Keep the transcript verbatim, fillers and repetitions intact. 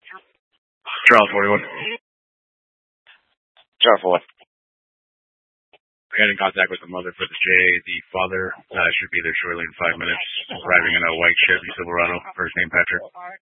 Charles forty-one. Charles forty. I got in contact with the mother for the J. The father uh, should be there shortly in five minutes. Arriving in a white Chevy Silverado. First name Patrick.